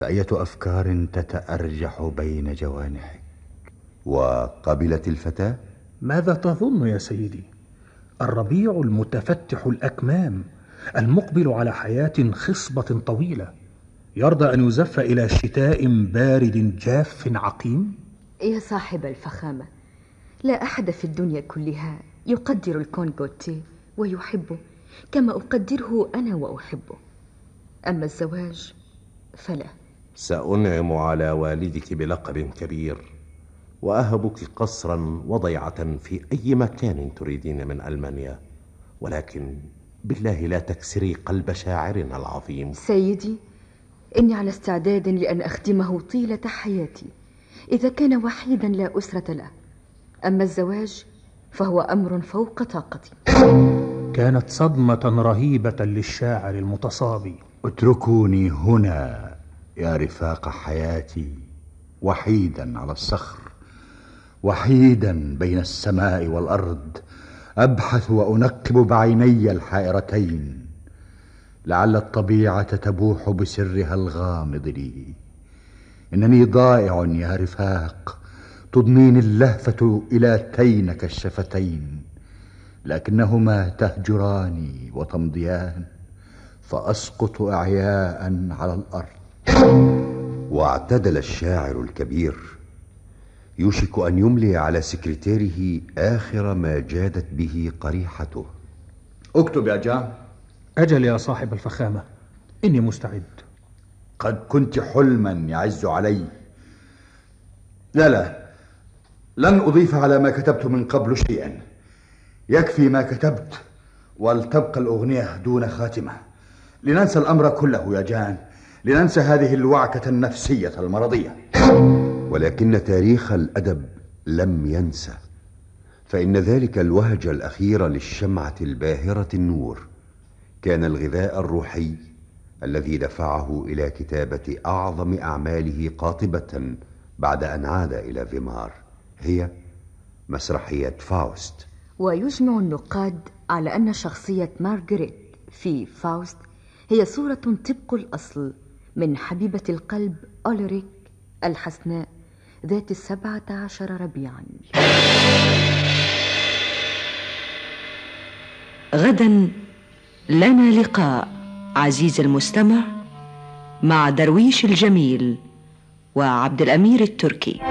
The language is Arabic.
فأية أفكار تتأرجح بين جوانحك؟ وقبلت الفتاة؟ ماذا تظن يا سيدي؟ الربيع المتفتح الأكمام المقبل على حياة خصبة طويلة يرضى أن يزف إلى شتاء بارد جاف عقيم؟ يا صاحب الفخامة، لا أحد في الدنيا كلها يقدر الكون غوتيه ويحبه كما أقدره أنا وأحبه. أما الزواج فلا. سأنعم على والدك بلقب كبير، وأهبك قصرا وضيعة في أي مكان تريدين من ألمانيا، ولكن بالله لا تكسري قلب شاعرنا العظيم. سيدي، إني على استعداد لأن أخدمه طيلة حياتي إذا كان وحيدا لا أسرة له. أما الزواج فهو أمر فوق طاقتي. كانت صدمة رهيبة للشاعر المتصابي. اتركوني هنا يا رفاق حياتي، وحيدا على الصخر، وحيدا بين السماء والأرض، أبحث وأنقب بعيني الحائرتين، لعل الطبيعة تبوح بسرها الغامض لي. إنني ضائع يا رفاق، تضنيني اللهفة إلى تينك الشفتين، لكنهما تهجراني وتمضيان، فأسقط أعياء على الأرض. واعتدل الشاعر الكبير يوشك أن يملي على سكرتيره آخر ما جادت به قريحته. اكتب يا جان. أجل يا صاحب الفخامة، إني مستعد. قد كنت حلما يعز علي. لا، لن أضيف على ما كتبت من قبل شيئا، يكفي ما كتبت، ولتبقى الأغنية دون خاتمة. لننسى الأمر كله يا جان، لننسى هذه الوعكة النفسية المرضية. ولكن تاريخ الأدب لم ينسى، فإن ذلك الوهج الأخير للشمعة الباهرة النور كان الغذاء الروحي الذي دفعه إلى كتابة أعظم أعماله قاطبة بعد أن عاد إلى فيمار، هي مسرحية فاوست. ويجمع النقاد على أن شخصية مارغريت في فاوست هي صورة طبق الأصل من حبيبة القلب أولريك الحسناء ذات 17 ربيعا. غدا لنا لقاء عزيز المستمع مع درويش الجميل وعبد الأمير التركي.